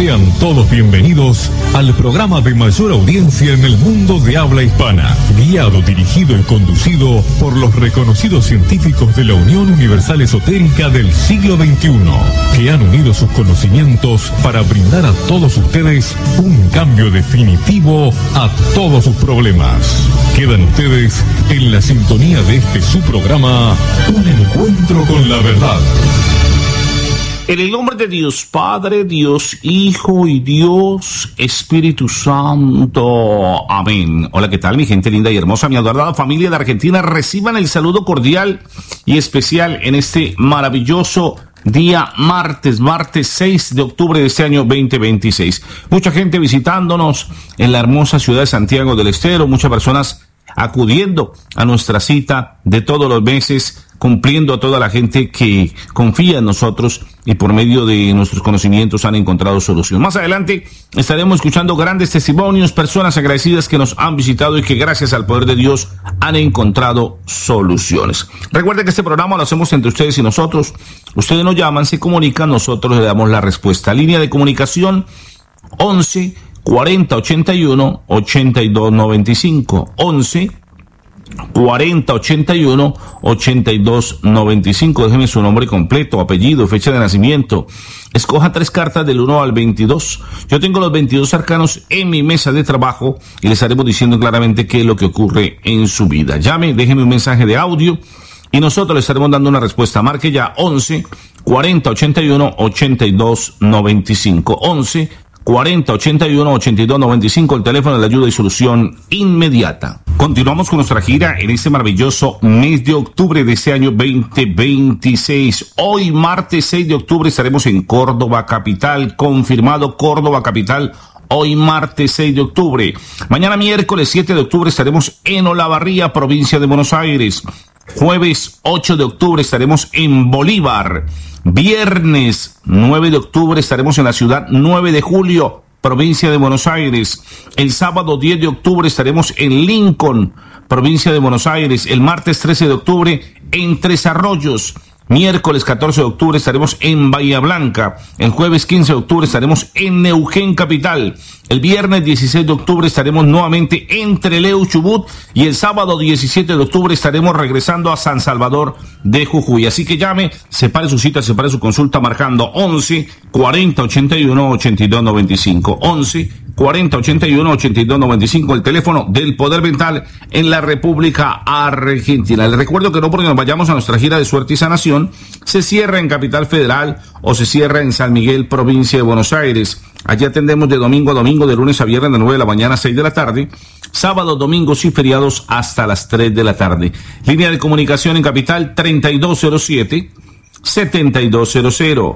Sean todos bienvenidos al programa de mayor audiencia en el mundo de habla hispana, guiado, dirigido y conducido por los reconocidos científicos de la Unión Universal Esotérica del siglo XXI, que han unido sus conocimientos para brindar a todos ustedes un cambio definitivo a todos sus problemas. Quedan ustedes en la sintonía de este su programa, Un Encuentro con la Verdad. En el nombre de Dios Padre, Dios Hijo y Dios Espíritu Santo. Amén. Hola, ¿qué tal, mi gente linda y hermosa, mi adorada familia de Argentina? Reciban el saludo cordial y especial en este maravilloso día martes 6 de octubre de este año 2026. Mucha gente visitándonos en la hermosa ciudad de Santiago del Estero, muchas personas acudiendo a nuestra cita de todos los meses, cumpliendo a toda la gente que confía en nosotros y por medio de nuestros conocimientos han encontrado solución. Más adelante estaremos escuchando grandes testimonios, personas agradecidas que nos han visitado y que gracias al poder de Dios han encontrado soluciones. Recuerden que este programa lo hacemos entre ustedes y nosotros. Ustedes nos llaman, se comunican, nosotros le damos la respuesta. Línea de comunicación 11 40 81 82 95, 11 40 81 82 95. Déjeme su nombre completo, apellido, fecha de nacimiento. Escoja 3 cartas del 1 al 22. Yo tengo los 22 arcanos en mi mesa de trabajo y les estaremos diciendo claramente qué es lo que ocurre en su vida. Llame, déjeme un mensaje de audio y nosotros le estaremos dando una respuesta. Marque ya 11 40 81 82 95, 11 40 81 82 95, el teléfono de la ayuda y solución inmediata. Continuamos con nuestra gira en este maravilloso mes de octubre de este año 2026. Hoy, martes 6 de octubre, estaremos en Córdoba capital, confirmado Córdoba capital. Hoy, martes 6 de octubre. Mañana, miércoles 7 de octubre, estaremos en Olavarría, provincia de Buenos Aires. Jueves 8 de octubre estaremos en Bolívar. Viernes 9 de octubre estaremos en la ciudad 9 de julio, provincia de Buenos Aires. El sábado 10 de octubre estaremos en Lincoln, provincia de Buenos Aires. El martes 13 de octubre en Tres Arroyos. Miércoles 14 de octubre estaremos en Bahía Blanca. El jueves 15 de octubre estaremos en Neuquén capital. El viernes 16 de octubre estaremos nuevamente en Trelew, Chubut. Y el sábado 17 de octubre estaremos regresando a San Salvador de Jujuy. Así que llame, separe su cita, separe su consulta marcando 11 40 81 82 95. 11 40 81 82 95, el teléfono del Poder Mental en la República Argentina. Les recuerdo que no porque nos vayamos a nuestra gira de suerte y sanación, se cierra en Capital Federal o se cierra en San Miguel, provincia de Buenos Aires. Allí atendemos de domingo a domingo, de lunes a viernes de 9 de la mañana a 6 de la tarde, sábados, domingos y feriados hasta las 3 de la tarde. Línea de comunicación en Capital 3207 7200,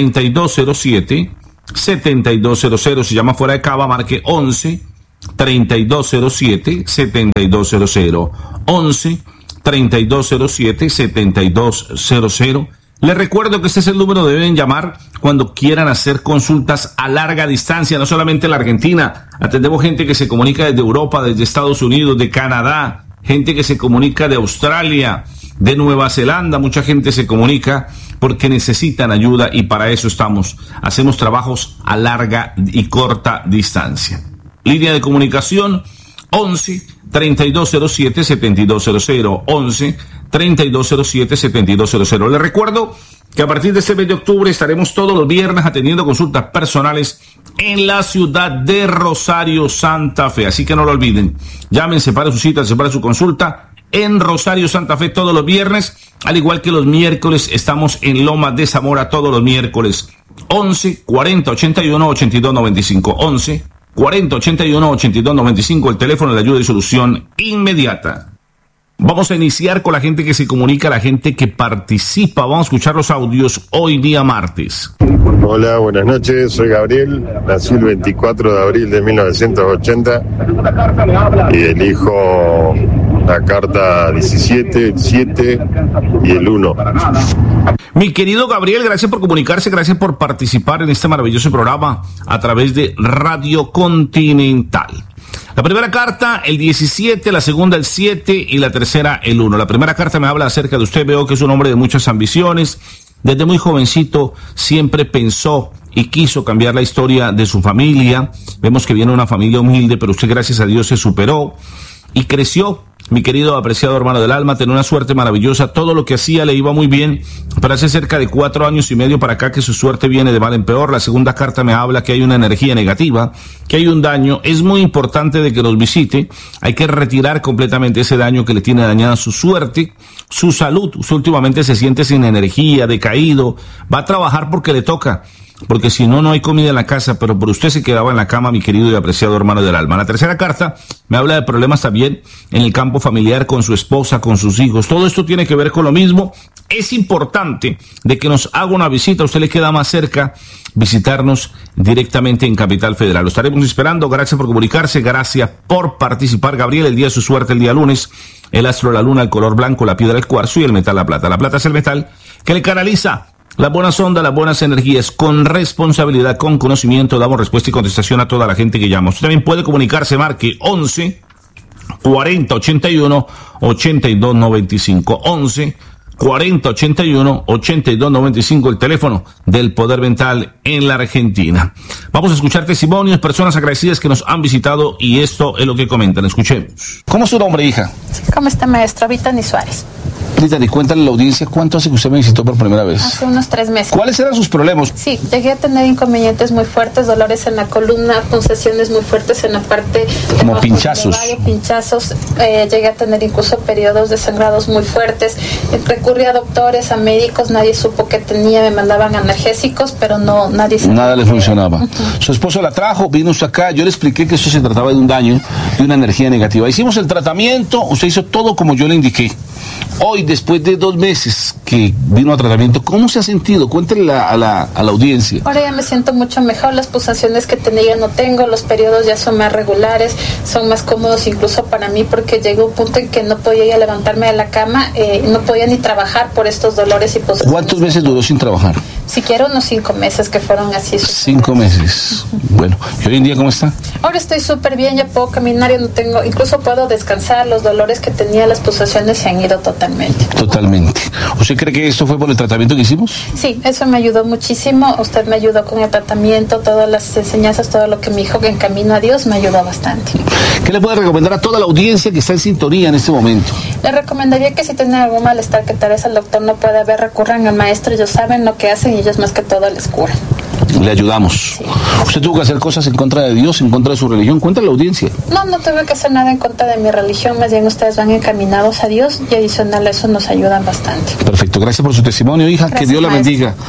3207 7200. Si llama fuera de Cava, marque 11 3207 7200, 11 3207 7200. Les recuerdo que este es el número que deben llamar cuando quieran hacer consultas a larga distancia, no solamente en la Argentina. Atendemos gente que se comunica desde Europa, desde Estados Unidos, de Canadá, gente que se comunica de Australia, de Nueva Zelanda. Mucha gente se comunica porque necesitan ayuda y para eso estamos. Hacemos trabajos a larga y corta distancia. Línea de comunicación 11 3207 7200, 11 3207 7200. Les recuerdo que a partir de este mes de octubre estaremos todos los viernes atendiendo consultas personales en la ciudad de Rosario, Santa Fe. Así que no lo olviden. Llamen, separe su cita, separe su consulta en Rosario, Santa Fe todos los viernes, al igual que los miércoles estamos en Lomas de Zamora todos los miércoles. 11 40 81 82 95, 11 40 81 82 95, el teléfono de ayuda y solución inmediata. Vamos a iniciar con la gente que se comunica, la gente que participa. Vamos a escuchar los audios hoy día martes. Hola, buenas noches, soy Gabriel, nací el 24 de abril de 1980 y elijo la carta 17, el 7 y el 1. Mi querido Gabriel, gracias por comunicarse, gracias por participar en este maravilloso programa a través de Radio Continental. La primera carta, el 17, la segunda, el 7 y la tercera, el 1. La primera carta me habla acerca de usted. Veo que es un hombre de muchas ambiciones. Desde muy jovencito siempre pensó y quiso cambiar la historia de su familia. Vemos que viene una familia humilde, pero usted, gracias a Dios, se superó y creció. Mi querido apreciado hermano del alma, tenía una suerte maravillosa, todo lo que hacía le iba muy bien, pero hace cerca de 4 años y medio para acá que su suerte viene de mal en peor. La segunda carta me habla que hay una energía negativa, que hay un daño. Es muy importante de que nos visite, hay que retirar completamente ese daño que le tiene dañada su suerte, su salud. Usted últimamente se siente sin energía, decaído, va a trabajar porque le toca, porque si no, no hay comida en la casa, pero por usted se quedaba en la cama, mi querido y apreciado hermano del alma. La tercera carta me habla de problemas también en el campo familiar, con su esposa, con sus hijos. Todo esto tiene que ver con lo mismo. Es importante de que nos haga una visita. A usted le queda más cerca visitarnos directamente en Capital Federal. Lo estaremos esperando. Gracias por comunicarse, gracias por participar. Gabriel, el día de su suerte, el día lunes, el astro, la luna, el color blanco, la piedra, el cuarzo y el metal, la plata. La plata es el metal que le canaliza las buenas ondas, las buenas energías. Con responsabilidad, con conocimiento, damos respuesta y contestación a toda la gente que llama. Usted también puede comunicarse, marque 11 40 81 82 95, 11 40 81 82 95, el teléfono del Poder Mental en la Argentina. Vamos a escuchar testimonios, personas agradecidas que nos han visitado, y esto es lo que comentan. Escuchemos. ¿Cómo es su nombre, hija? ¿Cómo está, maestro? Vitani Suárez. Vitani, cuéntale a la audiencia cuánto hace que usted me visitó por primera vez. Hace unos 3 meses. ¿Cuáles eran sus problemas? Sí, llegué a tener inconvenientes muy fuertes, dolores en la columna, pulsaciones muy fuertes en la parte... Como pinchazos. Pinchazos. Llegué a tener incluso periodos de sangrados muy fuertes. Recurrí a doctores, a médicos, nadie supo qué tenía, me mandaban analgésicos, pero no, nadie sabía. Nada le funcionaba. Su esposo la trajo, vino usted acá, yo le expliqué que eso se trataba de un daño, de una energía negativa. Hicimos el tratamiento, usted hizo todo como yo le indiqué. Hoy, después de 2 meses que vino a tratamiento, ¿cómo se ha sentido? Cuéntele a la audiencia. Ahora ya me siento mucho mejor, las pulsaciones que tenía ya no tengo, los periodos ya son más regulares, son más cómodos incluso para mí, porque llegó un punto en que no podía ya levantarme de la cama, no podía ni trabajar por estos dolores y pulsaciones. ¿Cuántos meses duró sin trabajar? Siquiera unos 5 meses que fueron así. 5 meses. Bueno, ¿y hoy en día cómo está? Ahora estoy súper bien, ya puedo caminar, ya no tengo, incluso puedo descansar, los dolores que tenía, las pulsaciones se han ido totalmente. Totalmente. ¿Usted cree que esto fue por el tratamiento que hicimos? Sí, eso me ayudó muchísimo. Usted me ayudó con el tratamiento, todas las enseñanzas, todo lo que me dijo en camino a Dios me ayudó bastante. ¿Qué le puede recomendar a toda la audiencia que está en sintonía en este momento? Le recomendaría que si tienen algún malestar que tal vez el doctor no puede ver, recurran al maestro, ellos saben lo que hacen y ellos más que todo les curan. Le ayudamos. Sí. ¿Usted tuvo que hacer cosas en contra de Dios, en contra de su religión? Cuéntale a la audiencia. No tuve que hacer nada en contra de mi religión, más bien ustedes van encaminados a Dios y adicional a eso nos ayudan bastante. Perfecto, gracias por su testimonio, hija. Gracias, que Dios la maestro. bendiga.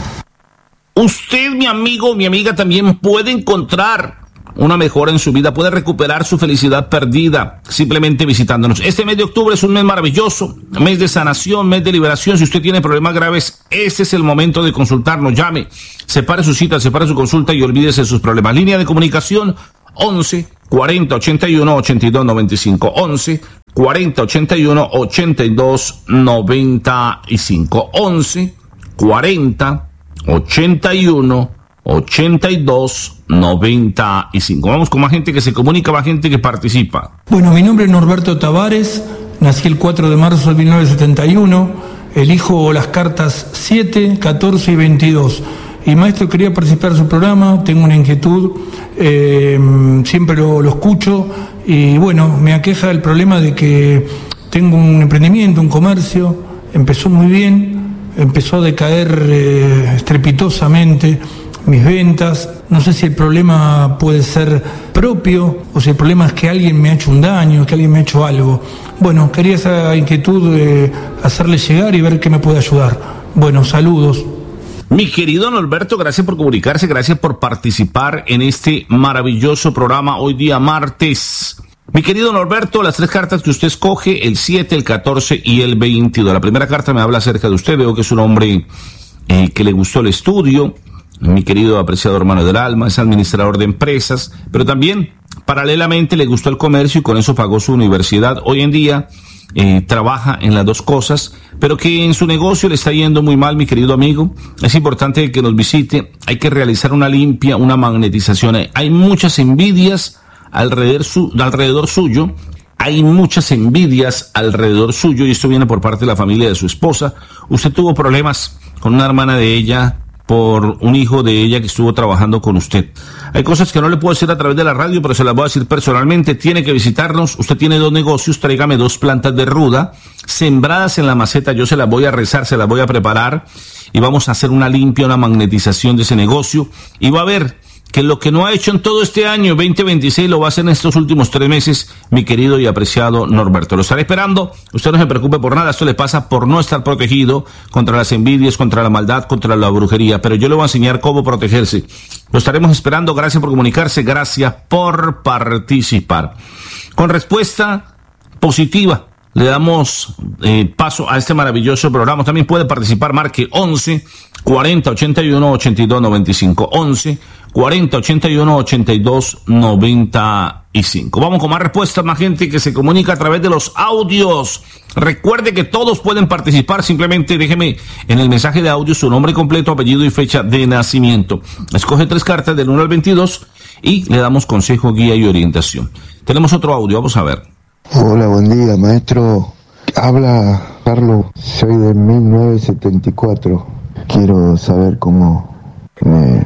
Usted, mi amigo, mi amiga, también puede encontrar una mejora en su vida, puede recuperar su felicidad perdida simplemente visitándonos. Este mes de octubre es un mes maravilloso, mes de sanación, mes de liberación. Si usted tiene problemas graves, este es el momento de consultarnos. Llame, separe su cita, separe su consulta y olvídese de sus problemas. Línea de comunicación 11 40 81 82 95, 11 40 81 82 95, 11 40 81 82 95. Vamos con más gente que se comunica, más gente que participa. Bueno, mi nombre es Norberto Tavares, nací el 4 de marzo de 1971, elijo las cartas 7, 14 y 22. Y maestro, quería participar en su programa, tengo una inquietud, siempre lo escucho, y bueno, me aqueja el problema de que tengo un emprendimiento, un comercio, empezó muy bien, empezó a decaer estrepitosamente mis ventas. No sé si el problema puede ser propio o si el problema es que alguien me ha hecho un daño, que alguien me ha hecho algo. Bueno, quería esa inquietud hacerle llegar y ver qué me puede ayudar. Bueno, saludos. Mi querido Norberto, gracias por comunicarse, gracias por participar en este maravilloso programa hoy día martes. Mi querido Norberto, las 3 cartas que usted escoge, el 7, el 14 y el 22. La primera carta me habla acerca de usted, veo que es un hombre que le gustó el estudio. Mi querido apreciado hermano del alma, es administrador de empresas, pero también paralelamente le gustó el comercio y con eso pagó su universidad. Hoy en día trabaja en las 2 cosas, pero que en su negocio le está yendo muy mal, mi querido amigo. Es importante que nos visite, hay que realizar una limpia, una magnetización. Hay muchas envidias alrededor suyo, hay muchas envidias alrededor suyo, y esto viene por parte de la familia de su esposa. Usted tuvo problemas con una hermana de ella por un hijo de ella que estuvo trabajando con usted. Hay cosas que no le puedo decir a través de la radio, pero se las voy a decir personalmente. Tiene que visitarnos. Usted tiene 2 negocios, tráigame 2 plantas de ruda sembradas en la maceta. Yo se las voy a rezar, se las voy a preparar y vamos a hacer una limpia, una magnetización de ese negocio, y va a ver que lo que no ha hecho en todo este año 2026 lo va a hacer en estos últimos 3 meses, mi querido y apreciado Norberto. Lo estaré esperando. Usted no se preocupe por nada. Esto le pasa por no estar protegido contra las envidias, contra la maldad, contra la brujería, pero yo le voy a enseñar cómo protegerse. Lo estaremos esperando. Gracias por comunicarse, gracias por participar. Con respuesta positiva le damos paso a este maravilloso programa. También puede participar, marque 11 40 81 82 95, 11 40 81 82 95. Vamos con más respuestas, más gente que se comunica a través de los audios. Recuerde que todos pueden participar, simplemente déjeme en el mensaje de audio su nombre completo, apellido y fecha de nacimiento. Escoge 3 cartas del 1 al 22 y le damos consejo, guía y orientación. Tenemos otro audio, vamos a ver. Hola, buen día, maestro. Habla Carlos, soy de 1974. Quiero saber cómo me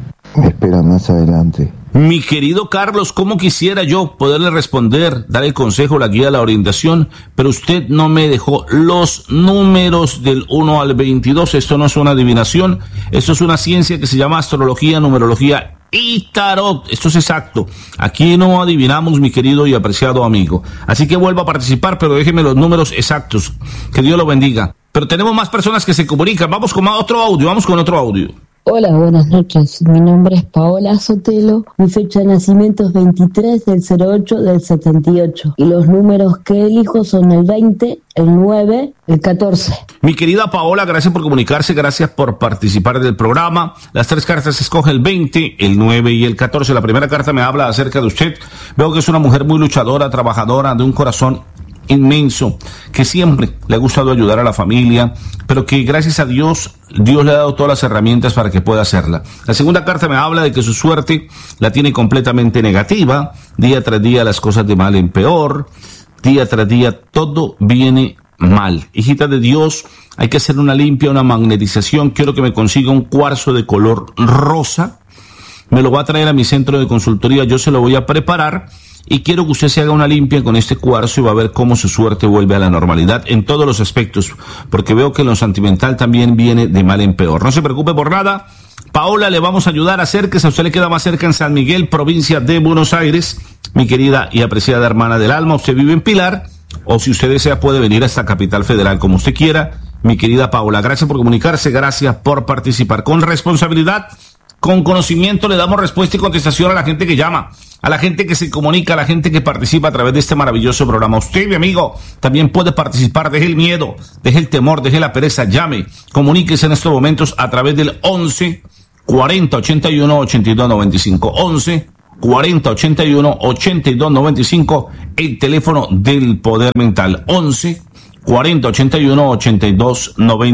espera más adelante. Mi querido Carlos, ¿cómo quisiera yo poderle responder, dar el consejo, la guía, la orientación? Pero usted no me dejó los números del 1 al 22. Esto no es una adivinación, esto es una ciencia que se llama astrología, numerología y tarot. Esto es exacto. Aquí no adivinamos, mi querido y apreciado amigo. Así que vuelva a participar, pero déjeme los números exactos. Que Dios lo bendiga. Pero tenemos más personas que se comunican. Vamos con otro audio. Hola, buenas noches. Mi nombre es Paola Sotelo. Mi fecha de nacimiento es 23 del 08 del 78. Y los números que elijo son el 20, el 9, el 14. Mi querida Paola, gracias por comunicarse, gracias por participar del programa. Las 3 cartas escoge el 20, el 9 y el 14. La primera carta me habla acerca de usted. Veo que es una mujer muy luchadora, trabajadora, de un corazón inmenso, que siempre le ha gustado ayudar a la familia, pero que gracias a Dios le ha dado todas las herramientas para que pueda hacerla. La segunda carta me habla de que su suerte la tiene completamente negativa. Día tras día las cosas de mal en peor, día tras día todo viene mal. Hijita de Dios, hay que hacer una limpia, una magnetización. Quiero que me consiga un cuarzo de color rosa, me lo va a traer a mi centro de consultoría, yo se lo voy a preparar y quiero que usted se haga una limpia con este cuarzo y va a ver cómo su suerte vuelve a la normalidad en todos los aspectos, porque veo que lo sentimental también viene de mal en peor. No se preocupe por nada, Paola, le vamos a ayudar. Acérquese, a usted le queda más cerca en San Miguel, provincia de Buenos Aires, mi querida y apreciada hermana del alma. Usted vive en Pilar, o si usted desea puede venir hasta Capital Federal, como usted quiera. Mi querida Paola, gracias por comunicarse, gracias por participar. Con responsabilidad, con conocimiento le damos respuesta y contestación a la gente que llama, a la gente que se comunica, a la gente que participa a través de este maravilloso programa. Usted, mi amigo, también puede participar. Deje el miedo, deje el temor, deje la pereza, llame, comuníquese en estos momentos a través del 11 40 81 82 95, 11 40 81 82 95, el teléfono del poder mental, 11 40 81 82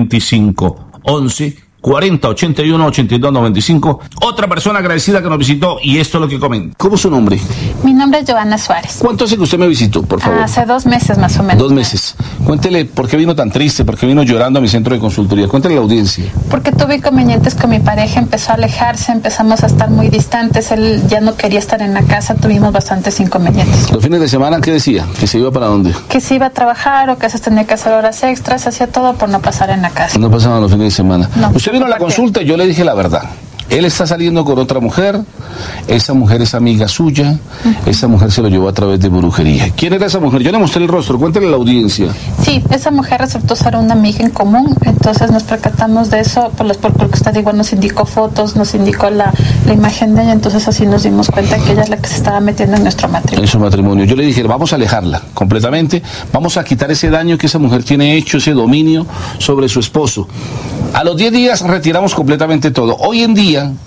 95, 11 40 81 82 95. Otra persona agradecida que nos visitó, y esto es lo que comenta. ¿Cómo es su nombre? Mi nombre es Joana Suárez. ¿Cuánto hace que usted me visitó, por favor? Hace 2 meses más o menos. 2 meses. Cuéntele por qué vino tan triste, por qué vino llorando a mi centro de consultoría. Cuéntele a la audiencia. Porque tuve inconvenientes con mi pareja, empezó a alejarse, empezamos a estar muy distantes, él ya no quería estar en la casa, tuvimos bastantes inconvenientes. ¿Los fines de semana qué decía? ¿Que se iba para dónde? Que se iba a trabajar o que se tenía que hacer horas extras, hacía todo por no pasar en la casa. No pasaban los fines de semana. No. Usted vino a la consulta y yo le dije la verdad. Él está saliendo con otra mujer, esa mujer es amiga suya, esa mujer se lo llevó a través de brujería. ¿Quién era esa mujer? Yo le mostré el rostro, cuéntale a la audiencia. Sí, esa mujer resultó ser una amiga en común, entonces nos percatamos de eso, porque usted igual nos indicó fotos, nos indicó la imagen de ella, entonces así nos dimos cuenta que ella es la que se estaba metiendo en nuestro matrimonio. En su matrimonio. Yo le dije, vamos a alejarla completamente, vamos a quitar ese daño que esa mujer tiene hecho, ese dominio sobre su esposo. A los 10 días retiramos completamente todo. Hoy en día,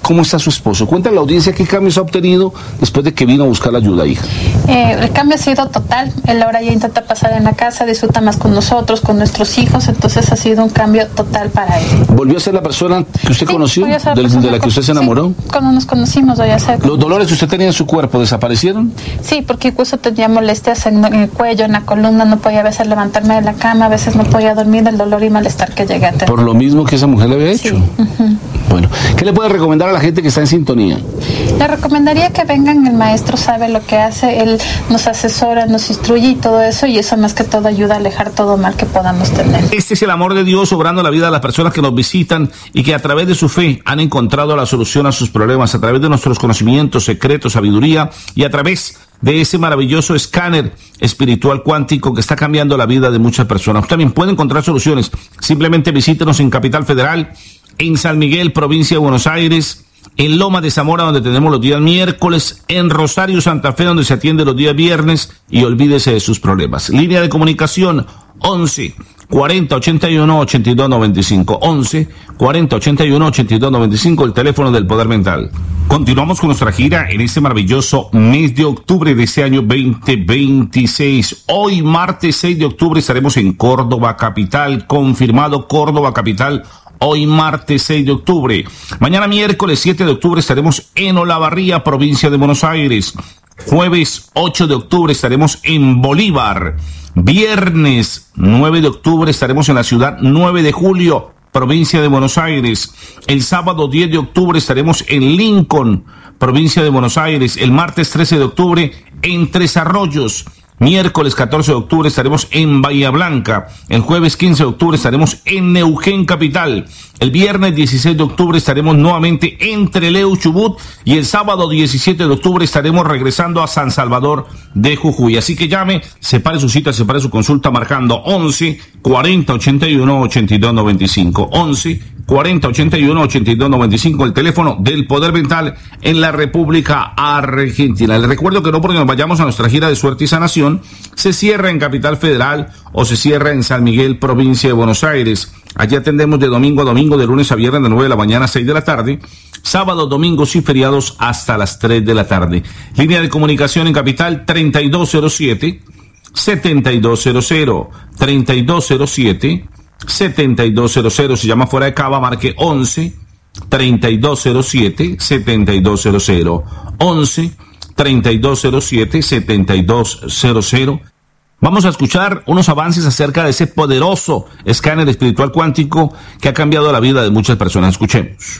¿Cómo está su esposo? Cuéntale a la audiencia qué cambios ha obtenido después de que vino a buscar la ayuda, hija. El cambio ha sido total. Él ahora ya intenta pasar en la casa, disfruta más con nosotros, con nuestros hijos, entonces ha sido un cambio total para él. ¿Volvió a ser la persona que usted conoció? ¿De la que usted se enamoró? Sí, cuando nos conocimos, voy a ser. ¿Los dolores que usted tenía en su cuerpo desaparecieron? Sí, porque incluso tenía molestias en el cuello, en la columna, no podía a veces levantarme de la cama, a veces no podía dormir del dolor y malestar que llegué a tener. Por lo mismo que esa mujer le había hecho. Sí. Bueno, ¿qué le puede recomendar a la gente que está en sintonía? Le recomendaría que vengan, el maestro sabe lo que hace, él nos asesora, nos instruye y todo eso, y eso más que todo ayuda a alejar todo mal que podamos tener. Este es el amor de Dios obrando la vida de las personas que nos visitan y que a través de su fe han encontrado la solución a sus problemas, a través de nuestros conocimientos, secretos, sabiduría y a través de ese maravilloso escáner espiritual cuántico que está cambiando la vida de muchas personas. Usted también puede encontrar soluciones. Simplemente visítenos en Capital Federal, en San Miguel, provincia de Buenos Aires, en Loma de Zamora, donde tenemos los días miércoles, en Rosario, Santa Fe, donde se atiende los días viernes, y olvídese de sus problemas. Línea de comunicación 11 40 81 82 95, 11 40 81 82 95, el teléfono del Poder Mental. Continuamos con nuestra gira en este maravilloso mes de octubre de este año 2026. Hoy, martes 6 de octubre, estaremos en Córdoba capital, confirmado Córdoba capital. Hoy martes 6 de octubre. Mañana miércoles 7 de octubre estaremos en Olavarría, provincia de Buenos Aires. Jueves 8 de octubre estaremos en Bolívar. Viernes 9 de octubre estaremos en la ciudad 9 de julio, provincia de Buenos Aires. El sábado 10 de octubre estaremos en Lincoln, provincia de Buenos Aires. El martes 13 de octubre en Tres Arroyos. Miércoles 14 de octubre estaremos en Bahía Blanca. El jueves 15 de octubre estaremos en Neuquén capital. El viernes 16 de octubre estaremos nuevamente en Trelew, Chubut. Y el sábado 17 de octubre estaremos regresando a San Salvador de Jujuy. Así que llame, separe su cita, separe su consulta marcando 11 40 81 82 95. 11 40 81 82 95, el teléfono del Poder Mental en la República Argentina. Les recuerdo que no porque nos vayamos a nuestra gira de suerte y sanación, se cierra en Capital Federal o se cierra en San Miguel, provincia de Buenos Aires. Allí atendemos de domingo a domingo, de lunes a viernes, de 9 de la mañana a 6 de la tarde, sábados, domingos y feriados hasta las 3 de la tarde. Línea de comunicación en Capital 3207 7200, 3207 7200. Si llama fuera de Cava, marque 11 3207 7200, 11 3207 7200. Vamos a escuchar unos avances acerca de ese poderoso escáner espiritual cuántico que ha cambiado la vida de muchas personas. Escuchemos.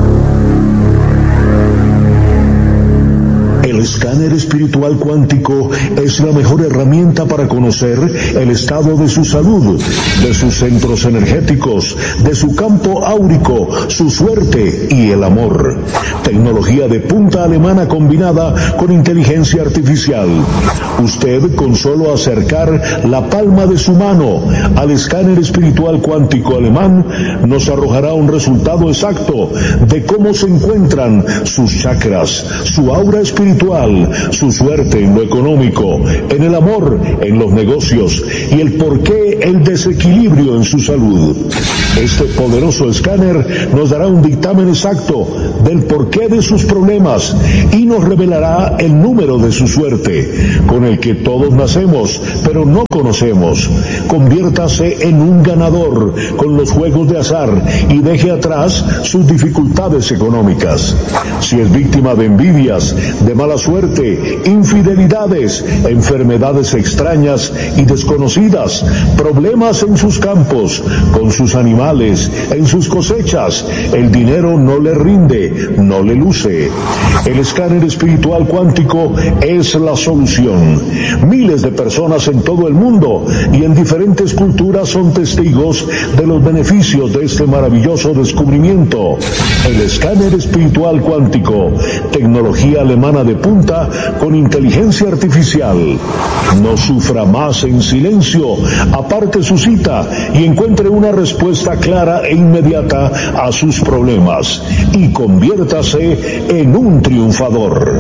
El escáner espiritual cuántico es la mejor herramienta para conocer el estado de su salud, de sus centros energéticos, de su campo áurico, su suerte y el amor. Tecnología de punta alemana combinada con inteligencia artificial. Usted, con solo acercar la palma de su mano al escáner espiritual cuántico alemán, nos arrojará un resultado exacto de cómo se encuentran sus chakras, su aura espiritual, su suerte en lo económico, en el amor, en los negocios y el porqué el desequilibrio en su salud. Este poderoso escáner nos dará un dictamen exacto del porqué de sus problemas y nos revelará el número de su suerte, con el que todos nacemos, pero no conocemos. Conviértase en un ganador con los juegos de azar y deje atrás sus dificultades económicas. Si es víctima de envidias, de mala suerte, infidelidades, enfermedades extrañas y desconocidas, problemas en sus campos, con sus animales, en sus cosechas, el dinero no le rinde, no le luce. El escáner espiritual cuántico es la solución. Miles de personas en todo el mundo y en diferentes culturas son testigos de los beneficios de este maravilloso descubrimiento. El escáner espiritual cuántico, tecnología alemana de punta con inteligencia artificial. No sufra más en silencio, aparte su cita y encuentre una respuesta clara e inmediata a sus problemas y conviértase en un triunfador.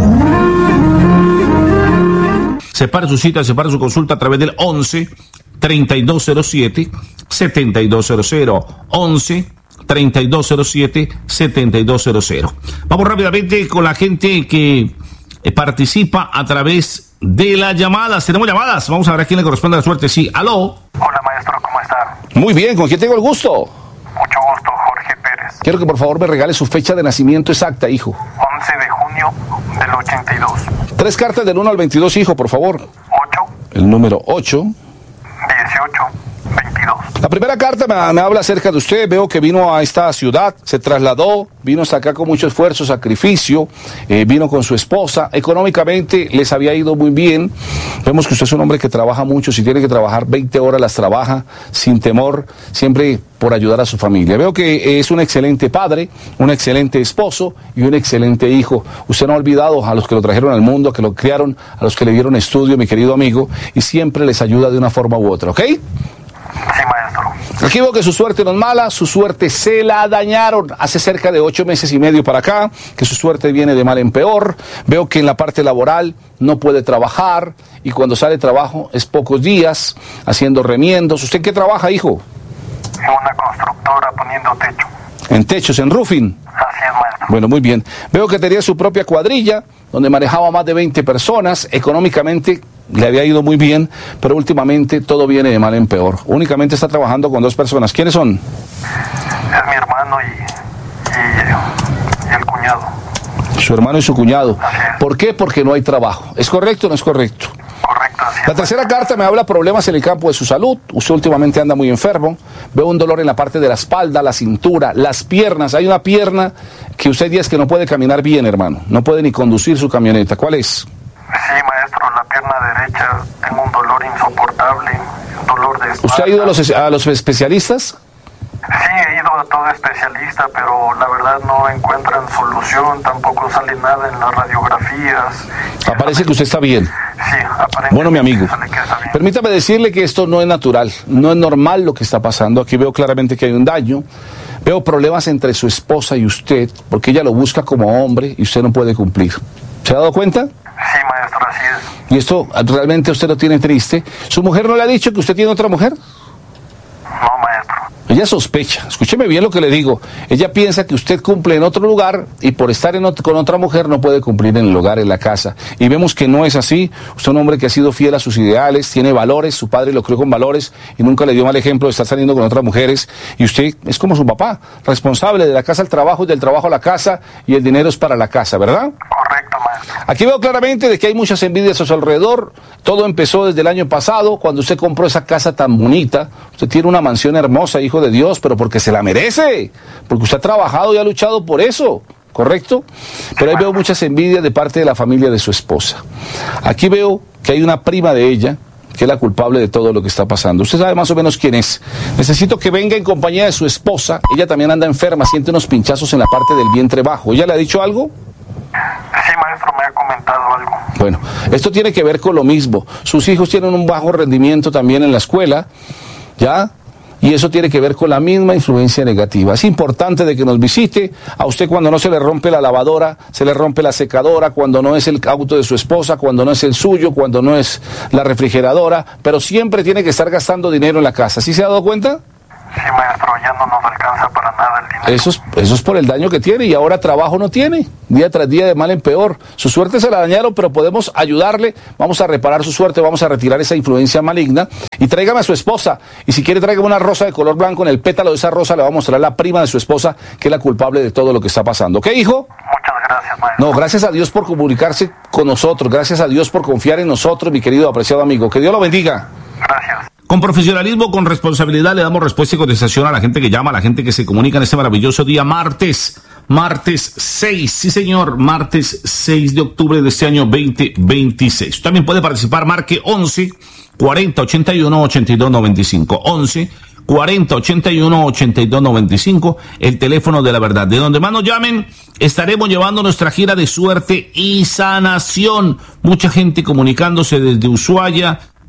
Separe su cita, separe su consulta a través del 11 3207 7200, 11 3207-7200. Vamos rápidamente con la gente que participa a través de las llamadas. Tenemos llamadas. Vamos a ver a quién le corresponde la suerte. Sí, aló. Hola, maestro, ¿cómo está? Muy bien, ¿con quién tengo el gusto? Mucho gusto, Jorge Pérez. Quiero que por favor me regale su fecha de nacimiento exacta, hijo. 11 de junio del 82. 3 cartas del 1 al 22, hijo, por favor. 8. El número 8. 18. 22. La primera carta me habla acerca de usted. Veo que vino a esta ciudad, se trasladó, vino hasta acá con mucho esfuerzo, sacrificio, vino con su esposa. Económicamente les había ido muy bien. Vemos que usted es un hombre que trabaja mucho. Si tiene que trabajar 20 horas, las trabaja sin temor, siempre por ayudar a su familia. Veo que es un excelente padre, un excelente esposo y un excelente hijo. Usted no ha olvidado a los que lo trajeron al mundo, a que lo criaron, a los que le dieron estudio, mi querido amigo, y siempre les ayuda de una forma u otra, ¿ok? Sí, maestro. Aquí veo que su suerte no es mala, su suerte se la dañaron hace cerca de 8 meses y medio para acá, que su suerte viene de mal en peor. Veo que en la parte laboral no puede trabajar y cuando sale de trabajo es pocos días, haciendo remiendos. ¿Usted qué trabaja, hijo? En una constructora poniendo techo. En techos, en roofing. Así es, maestro. Bueno, muy bien. Veo que tenía su propia cuadrilla, donde manejaba más de 20 personas. Económicamente le había ido muy bien, pero últimamente todo viene de mal en peor. Únicamente está trabajando con 2 personas. ¿Quiénes son? Es mi hermano y el cuñado. Su hermano y su cuñado. Así es. ¿Por qué? Porque no hay trabajo. ¿Es correcto o no es correcto? Correcto, así es. La tercera carta me habla problemas en el campo de su salud. Usted últimamente anda muy enfermo. Veo un dolor en la parte de la espalda, la cintura, las piernas. Hay una pierna que usted dice que no puede caminar bien, hermano. No puede ni conducir su camioneta. ¿Cuál es? Sí, maestro, la pierna derecha tengo un dolor insoportable, dolor de espalda. ¿Usted ha ido a los especialistas? Sí, he ido a todo especialista, pero la verdad no encuentran solución, tampoco sale nada en las radiografías. Aparece que usted está bien. Sí, aparentemente. Bueno, mi amigo, sale que está bien. permítame decirle que esto no es natural, no es normal lo que está pasando. Aquí veo claramente que hay un daño. Veo problemas entre su esposa y usted, porque ella lo busca como hombre y usted no puede cumplir. ¿Se ha dado cuenta? Sí, maestro, así es. Y esto realmente usted lo tiene triste. ¿Su mujer no le ha dicho que usted tiene otra mujer? No, maestro. Ella sospecha, escúcheme bien lo que le digo. Ella piensa que usted cumple en otro lugar y por estar con otra mujer no puede cumplir en el hogar, en la casa. Y vemos que no es así. Usted es un hombre que ha sido fiel a sus ideales, tiene valores, su padre lo crió con valores y nunca le dio mal ejemplo de estar saliendo con otras mujeres. Y usted es como su papá, responsable de la casa al trabajo y del trabajo a la casa, y el dinero es para la casa, ¿verdad? Correcto, maestro. Aquí veo claramente de que hay muchas envidias a su alrededor. Todo empezó desde el año pasado, cuando usted compró esa casa tan bonita. Usted tiene una mansión hermosa, hijo de Dios, pero porque se la merece, porque usted ha trabajado y ha luchado por eso, ¿correcto? Pero ahí veo muchas envidias de parte de la familia de su esposa. Aquí veo que hay una prima de ella que es la culpable de todo lo que está pasando. Usted sabe más o menos quién es. Necesito que venga en compañía de su esposa. Ella también anda enferma, siente unos pinchazos en la parte del vientre bajo. ¿Ella le ha dicho algo? Sí, maestro, me ha comentado algo. Bueno, esto tiene que ver con lo mismo. Sus hijos tienen un bajo rendimiento también en la escuela, ¿ya? Y eso tiene que ver con la misma influencia negativa. Es importante de que nos visite. A usted cuando no se le rompe la lavadora, se le rompe la secadora, cuando no es el auto de su esposa, cuando no es el suyo, cuando no es la refrigeradora, pero siempre tiene que estar gastando dinero en la casa. ¿Sí se ha dado cuenta? Sí, maestro, ya no nos alcanza para nada el dinero. Eso es por el daño que tiene y ahora trabajo no tiene. Día tras día de mal en peor. Su suerte se la dañaron, pero podemos ayudarle. Vamos a reparar su suerte, vamos a retirar esa influencia maligna. Y tráigame a su esposa. Y si quiere, tráigame una rosa de color blanco. En el pétalo de esa rosa le va a mostrar la prima de su esposa, que es la culpable de todo lo que está pasando. ¿Ok, hijo? Muchas gracias, maestro. No, gracias a Dios por comunicarse con nosotros. Gracias a Dios por confiar en nosotros, mi querido apreciado amigo. Que Dios lo bendiga. Gracias. Con profesionalismo, con responsabilidad, le damos respuesta y contestación a la gente que llama, a la gente que se comunica en este maravilloso día martes 6, sí señor, martes 6 de octubre de este año 2026. También puede participar, marque 11 40 81 82 95, 11 40 81 82 95, el teléfono de la verdad. De donde más nos llamen, estaremos llevando nuestra gira de suerte y sanación. Mucha gente comunicándose desde Ushuaia,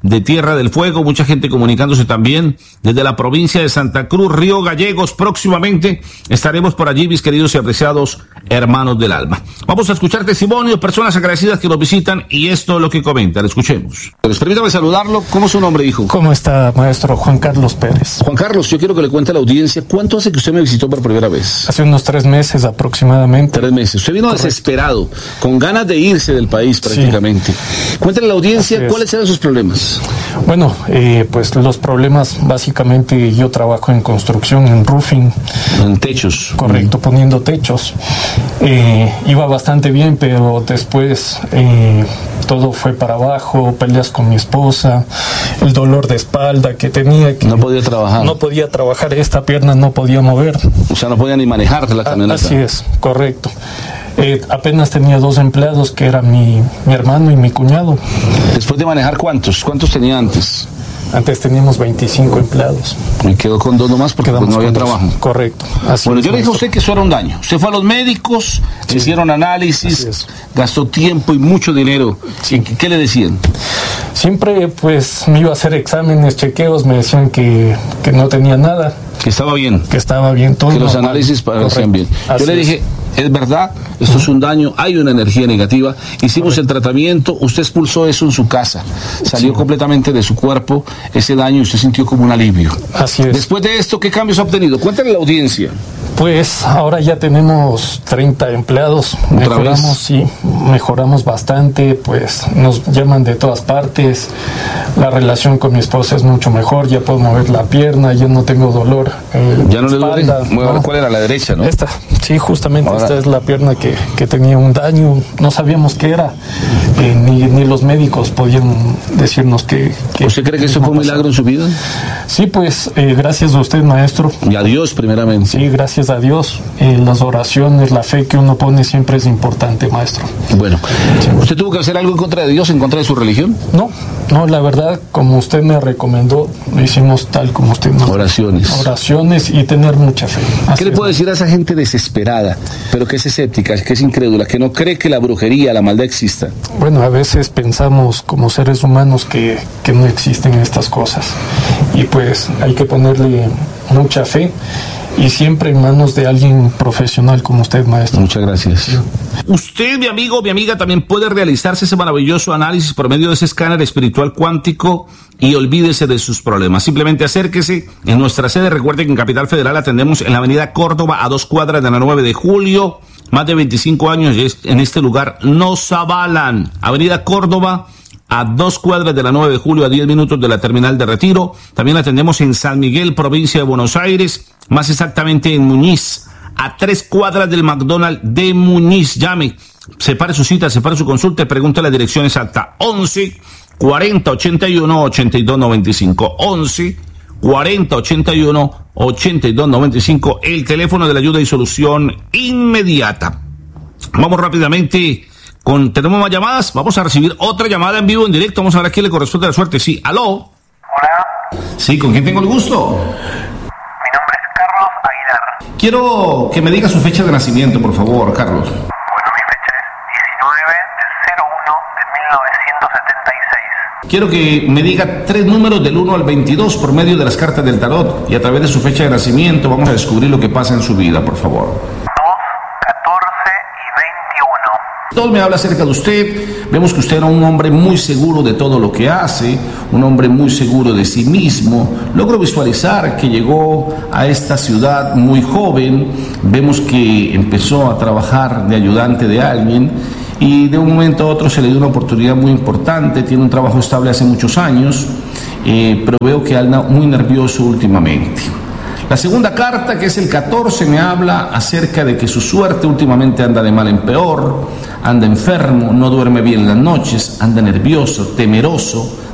de Tierra del Fuego, mucha gente comunicándose también desde la provincia de Santa Cruz, Río Gallegos. Próximamente estaremos por allí, mis queridos y apreciados hermanos del alma. Vamos a escuchar testimonios, personas agradecidas que nos visitan, y esto es lo que comentan. Escuchemos. Pues permítame saludarlo. ¿Cómo es su nombre, hijo? ¿Cómo está, maestro? Juan Carlos Pérez. Juan Carlos, yo quiero que le cuente a la audiencia, ¿cuánto hace que usted me visitó por primera vez? Hace unos 3 meses aproximadamente. 3 meses. Usted vino Correcto. Desesperado, con ganas de irse del país prácticamente. Sí. Cuéntale a la audiencia cuáles eran sus problemas. Bueno, pues los problemas, básicamente yo trabajo en construcción, en roofing. En techos. Correcto, poniendo techos. Iba bastante bien, pero después todo fue para abajo, peleas con mi esposa, el dolor de espalda que tenía. Que no podía trabajar. No podía trabajar, esta pierna no podía mover. O sea, no podía ni manejar la camioneta. Así es, correcto. Apenas tenía 2 empleados, que era mi hermano y mi cuñado. Después de manejar, ¿cuántos tenía antes? Antes teníamos 25 empleados. Y quedó con 2 nomás porque pues no había trabajo. Correcto. Así bueno, yo le dije a usted que eso era un daño. Usted fue a los médicos, sí, hicieron análisis, gastó tiempo y mucho dinero. Sí. ¿Qué le decían? Siempre pues me iba a hacer exámenes, chequeos, me decían que no tenía nada. Que estaba bien. Que estaba bien todo. Que los análisis parecían bien. Yo le dije, es verdad, esto es un daño, hay una energía negativa, hicimos el tratamiento, usted expulsó eso en su casa, salió completamente de su cuerpo ese daño y usted sintió como un alivio. Así es. Después de esto, ¿qué cambios ha obtenido? Cuéntale a la audiencia. Pues ahora ya tenemos 30 empleados, mejoramos bastante, pues nos llaman de todas partes, la relación con mi esposa es mucho mejor, ya puedo mover la pierna, ya no tengo dolor. Ya no le duele. ¿No? ¿Cuál era? La derecha, ¿no? Esta, sí, justamente ahora, esta es la pierna que tenía un daño, no sabíamos qué era, ni los médicos podían decirnos que ¿Usted cree que eso fue un milagro en su vida? Sí, pues gracias a usted, maestro. Y a Dios primeramente. Sí, gracias a Dios. Las oraciones, la fe que uno pone siempre es importante, maestro. Bueno, ¿usted tuvo que hacer algo en contra de Dios, en contra de su religión? No, la verdad, como usted me recomendó, lo hicimos tal como usted nos... Oraciones y tener mucha fe. ¿Qué le puedo decir a esa gente desesperada, pero que es escéptica, que es incrédula, que no cree que la brujería, la maldad exista? Bueno, a veces pensamos como seres humanos que no existen estas cosas. Y pues hay que ponerle mucha fe y siempre en manos de alguien profesional como usted, maestro. Muchas gracias. Sí. Usted, mi amigo, mi amiga, también puede realizarse ese maravilloso análisis por medio de ese escáner espiritual cuántico y olvídese de sus problemas. Simplemente acérquese en nuestra sede. Recuerde que en Capital Federal atendemos en la avenida Córdoba, a 2 cuadras de la 9 de julio. Más de 25 años en este lugar nos avalan. Avenida Córdoba, a 2 cuadras de la 9 de julio, a 10 minutos de la terminal de Retiro. También atendemos en San Miguel, provincia de Buenos Aires, más exactamente en Muñiz, a 3 cuadras del McDonald's de Muñiz. Llame, separe su cita, separe su consulta y pregunte la dirección exacta. 11 40 81 82 95. 11 40 81 82 95, el teléfono de la ayuda y solución inmediata. Vamos rápidamente tenemos más llamadas. Vamos a recibir otra llamada en vivo, en directo. Vamos a ver a quién le corresponde la suerte. Sí, aló. Hola. Sí, ¿con quién tengo el gusto? Mi nombre es Carlos Aguilar. Quiero que me diga su fecha de nacimiento, por favor, Carlos. Bueno, mi fecha es 19/01 de 1976. Quiero que me diga 3 números del 1 al 22 por medio de las cartas del tarot, y a través de su fecha de nacimiento vamos a descubrir lo que pasa en su vida, por favor. 2, 14 y 21. Todo me habla acerca de usted. Vemos que usted era un hombre muy seguro de todo lo que hace, un hombre muy seguro de sí mismo. Logro visualizar que llegó a esta ciudad muy joven. Vemos que empezó a trabajar de ayudante de alguien y de un momento a otro se le dio una oportunidad muy importante. Tiene un trabajo estable hace muchos años, pero veo que anda muy nervioso últimamente. La segunda carta, que es el 14, me habla acerca de que su suerte últimamente anda de mal en peor, anda enfermo, no duerme bien en las noches, anda nervioso, temeroso,